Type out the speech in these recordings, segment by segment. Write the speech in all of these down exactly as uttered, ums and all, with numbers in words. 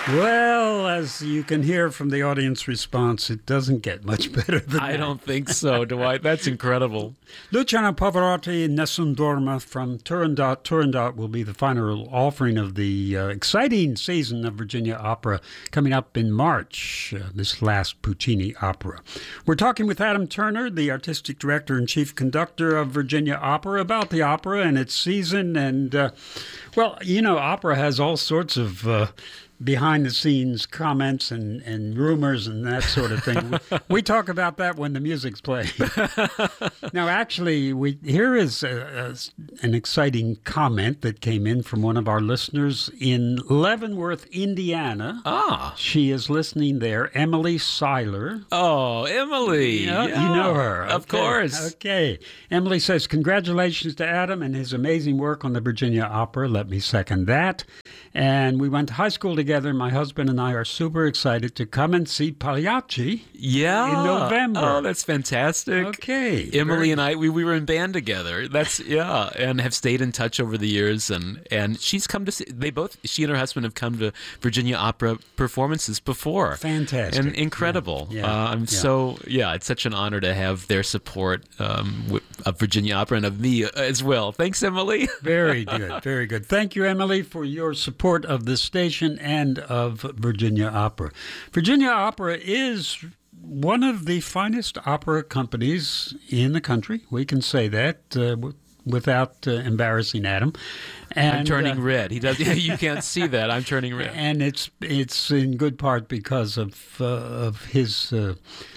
Well, as you can hear from the audience response, it doesn't get much better than I that. don't think so, Dwight. That's incredible. Luciano Pavarotti, Nessun Dorma from Turandot. Turandot will be the final offering of the uh, exciting season of Virginia Opera coming up in March, uh, this last Puccini opera. We're talking with Adam Turner, the artistic director and chief conductor of Virginia Opera, about the opera and its season. And, uh, well, you know, opera has all sorts of Uh, behind-the-scenes comments and, and rumors and that sort of thing. we, we talk about that when the music's playing. Now, actually, we here is a, a, an exciting comment that came in from one of our listeners in Leavenworth, Indiana. Ah. She is listening there, Emily Seiler. Oh, Emily. Yeah, Yeah, you know her. Of Okay. course. Okay. Emily says, congratulations to Adam and his amazing work on the Virginia Opera. Let me second that. And we went to high school together. My husband and I are super excited to come and see Pagliacci Yeah. in November. Oh, that's fantastic. Okay. Emily Very- and I, we, we were in band together. That's, yeah, and have stayed in touch over the years. And, and she's come to see, they both, she and her husband have come to Virginia Opera performances before. Fantastic. And incredible. Yeah. Yeah. Uh, I'm Yeah. so, yeah, it's such an honor to have their support um, with, of Virginia Opera and of me as well. Thanks, Emily. Very good. Very good. Thank you, Emily, for your support of this station and of Virginia Opera. Virginia Opera is one of the finest opera companies in the country. We can say that uh, w- without uh, embarrassing Adam. And, I'm turning uh, red. He does. You can't see that. I'm turning red. And it's it's in good part because of uh, of his uh,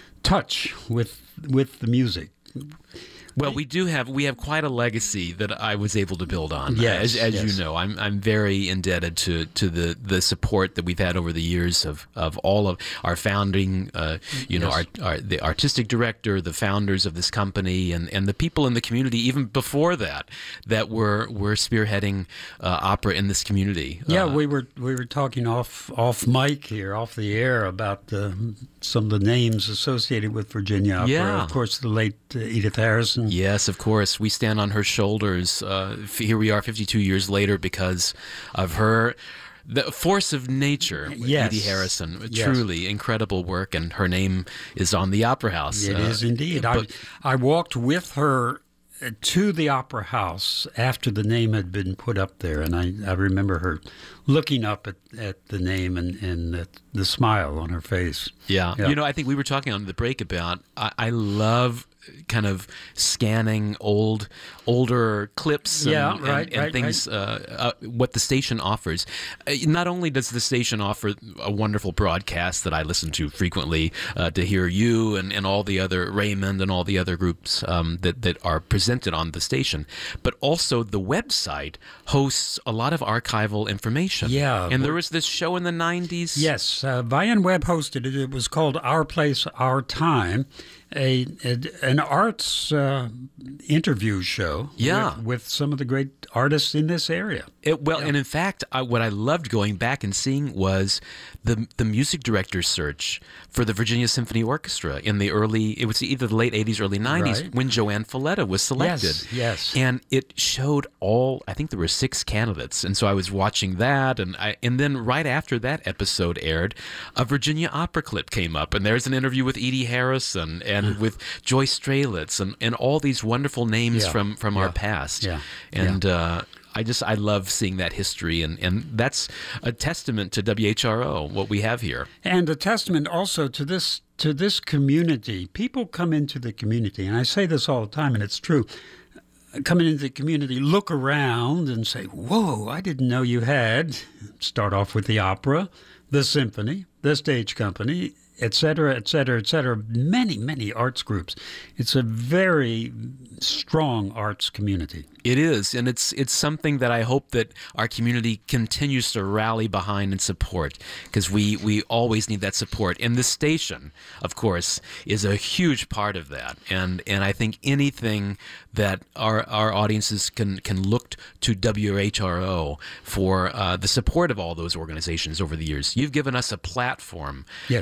touch with with the music. Well, we do have we have quite a legacy that I was able to build on. Yes, as, as yes. you know, I'm I'm very indebted to, to the, the support that we've had over the years of, of all of our founding, uh, you know, Yes. our, our the artistic director, the founders of this company, and, and the people in the community even before that that were were spearheading uh, opera in this community. Yeah, Uh, we were we were talking off off mic here, off the air, about uh, some of the names associated with Virginia Opera. Yeah. Of course, the late uh, Edith Harrison. Yes, of course. We stand on her shoulders. Uh, f- here we are fifty-two years later because of her, the force of nature, Yes. Edie Harrison. Yes. Truly incredible work, and her name is on the Opera House. It Uh, is indeed. but- I I walked with her uh, to the Opera House after the name had been put up there, and I, I remember her looking up at, at the name and, and the, the smile on her face. Yeah. Yeah. You know, I think we were talking on the break about, I, I love kind of scanning old, older clips and, Yeah, and- right, and, right, things, Uh, uh, what the station offers. Uh, not only does the station offer a wonderful broadcast that I listen to frequently uh, to hear you and, and all the other, Raymond and all the other groups um, that, that are presented on the station, but also the website hosts a lot of archival information. Yeah. And there was this show in the nineties. Yes, uh, Vian Webb hosted it. It was called Our Place, Our Time, a, a an arts uh, interview show. Yeah. with, with some of the great artists in this area. It, well, and in fact, I, what I loved going back and seeing was the the music director search for the Virginia Symphony Orchestra in the early, it was either the late eighties, early nineties, Right. when Joanne Falletta was selected. Yes, yes. And it showed all, I think there were six candidates. And so I was watching that. And I, and then right after that episode aired, a Virginia opera clip came up. And there's an interview with Edie Harrison and with Joyce Strelitz and, and all these wonderful names Yeah, from, from yeah, our past. yeah, And, uh, I just, I love seeing that history, and, and that's a testament to W H R O, what we have here. And a testament also to this to this community. People come into the community, and I say this all the time, and it's true. Coming into the community, look around and say, "Whoa, I didn't know you had." Start off with the opera, the symphony, the stage company, et cetera, et cetera, et cetera. Many, many arts groups. It's a very strong arts community. It is, and it's it's something that I hope that our community continues to rally behind and support, because we, we always need that support. And this station, of course, is a huge part of that. And and I think anything that our our audiences can can look to W H R O for uh, the support of all those organizations over the years. You've given us a platform Yes. to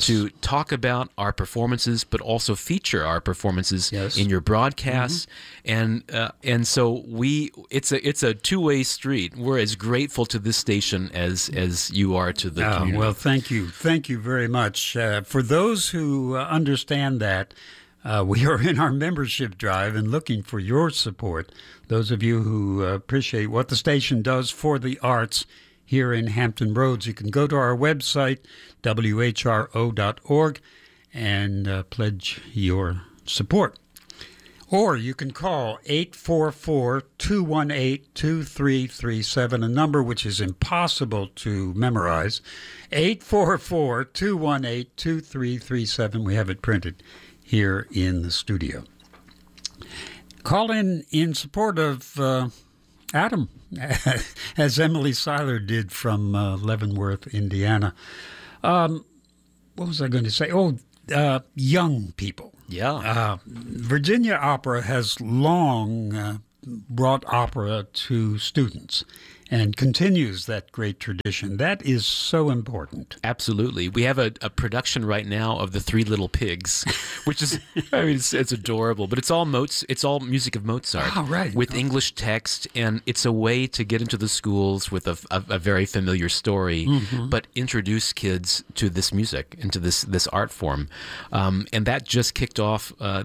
talk about our performances, but also feature our performances Yes. in your broadcasts, mm-hmm. and uh, and so we it's a it's a two way street. We're as grateful to this station as as you are to the Uh, community. well, thank you, thank you very much. Uh, for those who uh, understand that, uh, we are in our membership drive and looking for your support. Those of you who uh, appreciate what the station does for the arts here in Hampton Roads, you can go to our website, w h r o dot org, and uh, pledge your support. Or you can call eight four four, two one eight, two three three seven, a number which is impossible to memorize. eight four four, two one eight, two three three seven. We have it printed here in the studio. Call in in support of uh, Adam, as Emily Seiler did from uh, Leavenworth, Indiana. Um, what was I going to say? Oh, uh, young people. yeah. Uh, Virginia Opera has long uh, brought opera to students and continues that great tradition. That is so important. Absolutely. We have a, a production right now of The Three Little Pigs, which is, I mean, it's, it's adorable, but it's all Moz, it's all music of Mozart. Oh, right. With English text, and it's a way to get into the schools with a, a, a very familiar story, mm-hmm. but introduce kids to this music, into this, this art form. Um, and that just kicked off uh,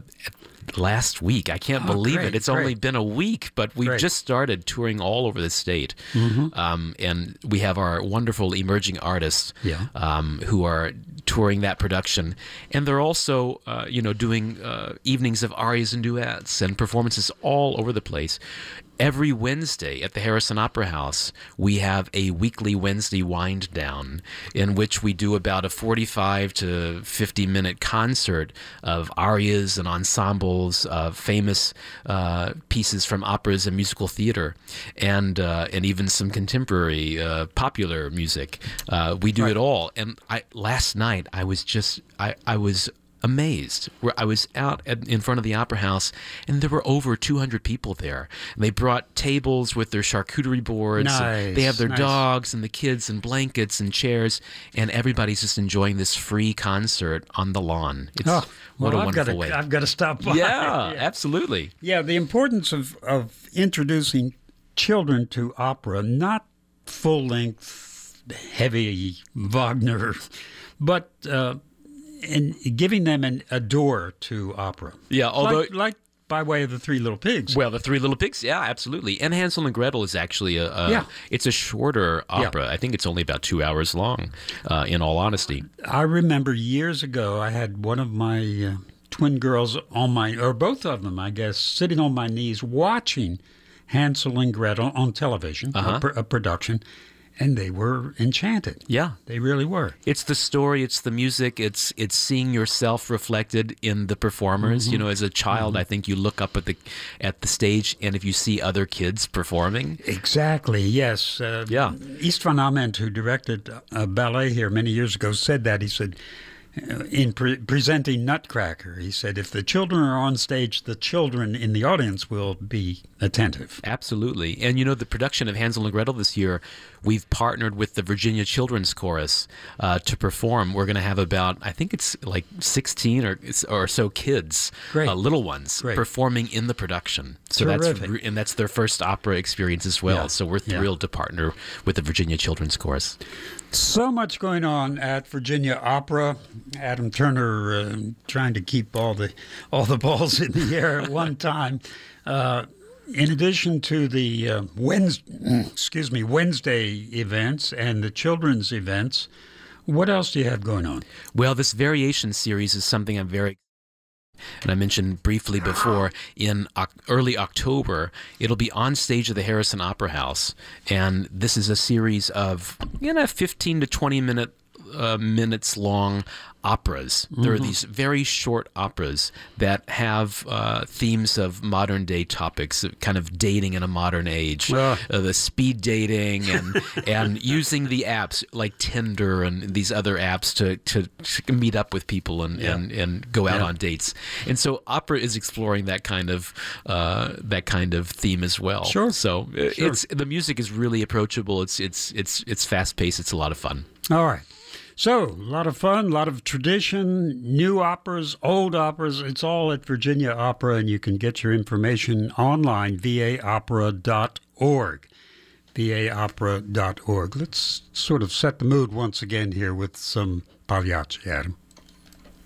last week. I can't Oh, believe great, it. It's great. only been a week, but we've Great. just started touring all over the state. Mm-hmm. Um, and we have our wonderful emerging artists Yeah. um, who are touring that production. And they're also, uh, you know, doing uh, evenings of arias and duets and performances all over the place. Every Wednesday at the Harrison Opera House, we have a weekly Wednesday wind down in which we do about a forty-five to fifty minute concert of arias and ensembles of famous uh, pieces from operas and musical theater, and uh, and even some contemporary uh, popular music. Uh, we do Right. it all. And I last night I was just I I was. amazed. Where I was out at, in front of the Opera House, and there were over two hundred people there. And they brought tables with their charcuterie boards. Nice, They have their nice. dogs and the kids and blankets and chairs, and everybody's just enjoying this free concert on the lawn. It's Oh, what well, a I've got wonderful to, way. I've got to stop by. yeah, absolutely. Yeah, the importance of, of introducing children to opera, not full-length, heavy Wagner, but uh, in giving them an, a door to opera. Yeah, although like, like by way of the Three Little Pigs. Well, the Three Little Pigs, yeah, absolutely. And Hansel and Gretel is actually a, a Yeah. it's a shorter opera. I think it's only about two hours long, uh, in all honesty. I remember years ago, I had one of my uh, twin girls on my, or both of them, I guess, sitting on my knees watching Hansel and Gretel on television, Uh-huh. a, pr- a production, and they were enchanted. Yeah. They really were. It's the story, it's the music, it's it's seeing yourself reflected in the performers. Mm-hmm. You know, as a child, I think you look up at the at the stage, and if you see other kids performing, Exactly, yes. Uh, Yeah. East Van Ament, who directed a ballet here many years ago, said that. He said, uh, in pre- presenting Nutcracker, he said, if the children are on stage, the children in the audience will be attentive. absolutely. And you know, the production of Hansel and Gretel this year, we've partnered with the Virginia Children's Chorus uh, to perform. We're going to have about, I think it's like sixteen or or so kids, Great. Uh, little ones, Great. performing in the production. So Terrific. that's re- and that's their first opera experience as well. Yeah. So we're Yeah. thrilled to partner with the Virginia Children's Chorus. So much going on at Virginia Opera. Adam Turner uh, trying to keep all the all the balls in the air at one time. Uh, in addition to the uh, Wednesday, excuse me, Wednesday events and the children's events, what else do you have going on? Well, this variation series is something I'm very, and I mentioned briefly before, in oc- early October, it'll be on stage at the Harrison Opera House. And this is a series of, you know, fifteen to twenty minute uh, minutes long operas. There are these very short operas that have uh, themes of modern day topics, kind of dating in a modern age, Ah. uh, the speed dating and and using the apps like Tinder and these other apps to, to, to meet up with people and, Yeah. and, and go out Yeah. on dates. And so opera is exploring that kind of uh, that kind of theme as well. Sure. So uh, Sure. it's the music is really approachable. It's it's it's it's fast paced. It's a lot of fun. All right. So, a lot of fun, a lot of tradition, new operas, old operas. It's all at Virginia Opera, and you can get your information online, v a opera dot org. v a opera dot org. Let's sort of set the mood once again here with some Pagliacci, Adam.